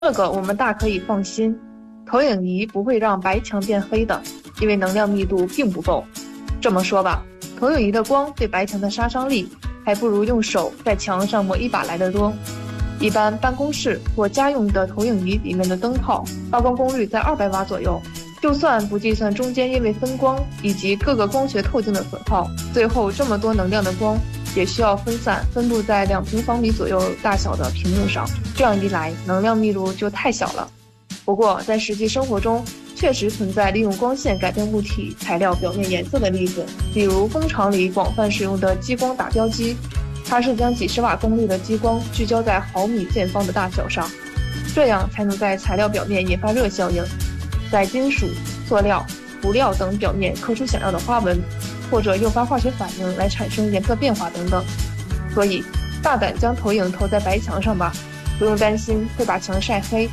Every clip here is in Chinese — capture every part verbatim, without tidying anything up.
这个我们大可以放心，投影仪不会让白墙变黑的，因为能量密度并不够。这么说吧，投影仪的光对白墙的杀伤力还不如用手在墙上抹一把来得多。一般办公室或家用的投影仪里面的灯泡发光功率在二百瓦左右，就算不计算中间因为分光以及各个光学透镜的损耗，最后这么多能量的光也需要分散分布在两平方米左右大小的屏幕上，这样一来能量密度就太小了。不过在实际生活中确实存在利用光线改变物体材料表面颜色的例子，比如工厂里广泛使用的激光打标机，它是将几十瓦功率的激光聚焦在毫米见方的大小上，这样才能在材料表面引发热效应，在金属、塑料、涂料等表面刻出想要的花纹，或者诱发化学反应来产生颜色变化等等。所以大胆将投影投在白墙上吧，不用担心会把墙晒黑。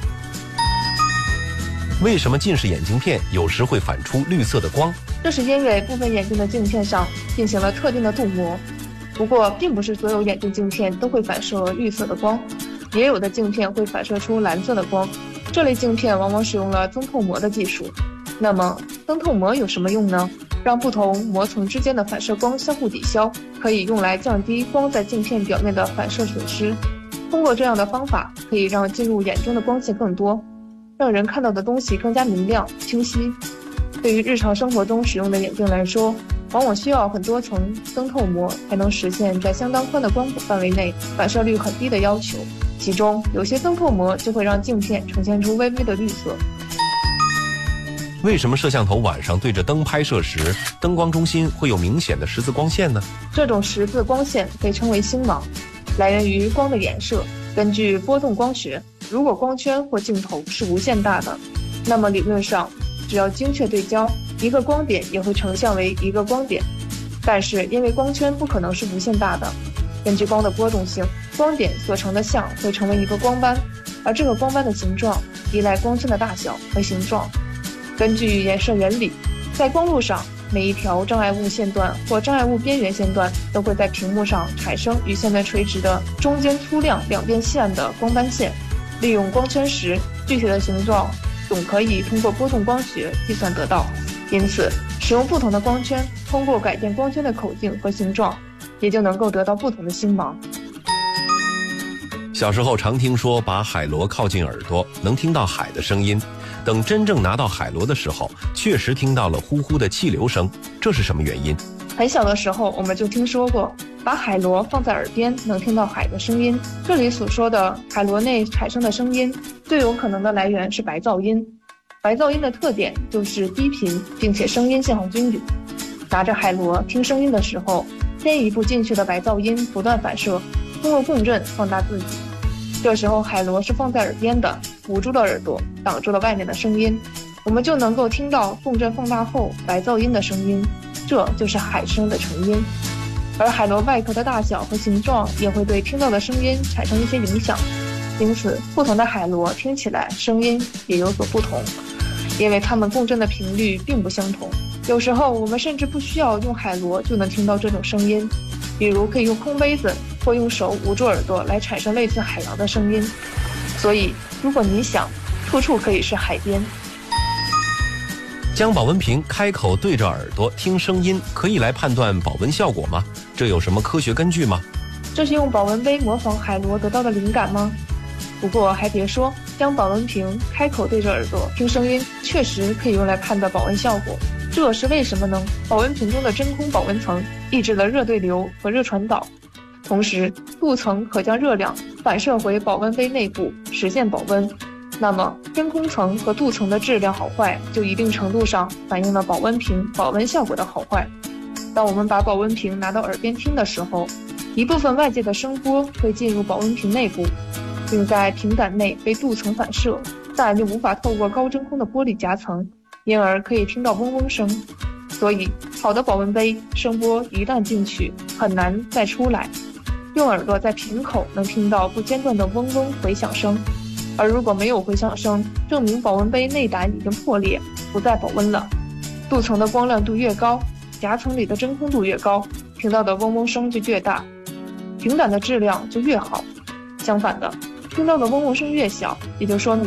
为什么近视眼镜片有时会反出绿色的光？ 这是因为部分眼镜的镜片上进行了特定的镀膜，不过并不是所有眼镜镜片都会反射绿色的光，也有的镜片会反射出蓝色的光。这类镜片往往使用了增透膜的技术。那么增透膜有什么用呢？让不同膜层之间的反射光相互抵消，可以用来降低光在镜片表面的反射损失。通过这样的方法，可以让进入眼中的光线更多，让人看到的东西更加明亮清晰。对于日常生活中使用的眼镜来说，往往需要很多层增透膜才能实现在相当宽的光谱范围内反射率很低的要求，其中有些增透膜就会让镜片呈现出微微的绿色。 为什么摄像头晚上对着灯拍摄时，灯光中心会有明显的十字光线呢？ 这种十字光线被称为星芒，来源于光的衍射。根据波动光学，如果光圈或镜头是无限大的，那么理论上只要精确对焦，一个光点也会成像为一个光点。但是因为光圈不可能是无限大的，根据光的波动性，光点所成的像会成为一个光斑，而这个光斑的形状依赖光圈的大小和形状。根据衍射原理，在光路上，每一条障碍物线段或障碍物边缘线段都会在屏幕上产生与线段垂直的中间粗亮两边线的光斑线。利用光圈时，具体的形状总可以通过波动光学计算得到。因此，使用不同的光圈，通过改变光圈的口径和形状，也就能够得到不同的星芒。 小时候常听说把海螺靠近耳朵能听到海的声音，等真正拿到海螺的时候，确实听到了呼呼的气流声，这是什么原因？ 很小的时候我们就听说过，把海螺放在耳边能听到海的声音。这里所说的海螺内产生的声音，最有可能的来源是白噪音。白噪音的特点就是低频，并且声音信号均匀。拿着海螺听声音的时候，先一步进去的白噪音不断反射，通过共振放大自己。这时候海螺是放在耳边的，捂住了耳朵，挡住了外面的声音，我们就能够听到共振放大后白噪音的声音，这就是海声的成因。而海螺外壳的大小和形状也会对听到的声音产生一些影响，因此不同的海螺听起来声音也有所不同，因为它们共振的频率并不相同。有时候我们甚至不需要用海螺就能听到这种声音，比如可以用空杯子或用手捂住耳朵来产生类似海洋的声音。所以如果你想，处处可以是海边。 将保温瓶开口对着耳朵听声音，可以来判断保温效果吗？这有什么科学根据吗？ 这是用保温杯模仿海螺得到的灵感吗？不过还别说，将保温瓶开口对着耳朵听声音，确实可以用来判断保温效果。这是为什么呢？保温瓶中的真空保温层抑制了热对流和热传导，同时镀层可将热量反射回保温杯内部，实现保温。那么真空层和镀层的质量好坏，就一定程度上反映了保温瓶保温效果的好坏。当我们把保温瓶拿到耳边听的时候，一部分外界的声波会进入保温瓶内部，并在瓶胆内被镀层反射，但又无法透过高真空的玻璃夹层，因而可以听到嗡嗡声。所以好的保温杯声波一旦进去，很难再出来。用耳朵在瓶口能听到不间断的嗡嗡回响声，而如果没有回响声，证明保温杯内胆已经破裂，不再保温了。镀层的光亮度越高，夹层里的真空度越高，听到的嗡嗡声就越大，瓶胆的质量就越好。相反的， 听到的嗡嗡声越小，也就说明